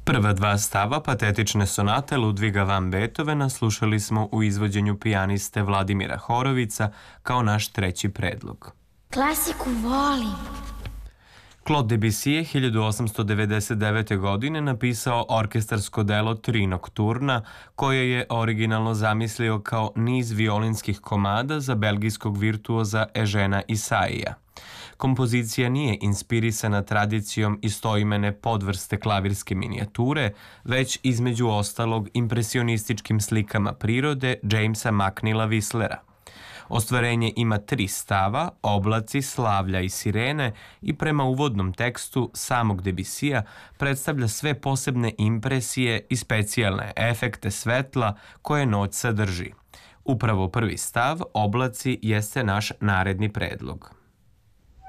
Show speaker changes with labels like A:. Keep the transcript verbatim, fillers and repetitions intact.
A: Prva dva stava patetične sonate Ludviga van Beethovena slušali smo u izvođenju pijaniste Vladimira Horovica kao naš treći predlog.
B: Klasiku volim.
A: Claude Debussy je hiljadu osamsto devedeset devete. godine napisao orkestarsko delo Tri nokturna, koje je originalno zamislio kao niz violinskih komada za belgijskog virtuoza Eugena Isaija. Kompozicija nije inspirisana tradicijom istoimene podvrste klavirske minijature, već između ostalog impresionističkim slikama prirode Jamesa McNeila Whistlera. Ostvarenje ima tri stava, oblaci, slavlja i sirene, i prema uvodnom tekstu samog Debussija predstavlja sve posebne impresije i specijalne efekte svetla koje noć sadrži. Upravo prvi stav, oblaci, jeste naš naredni predlog.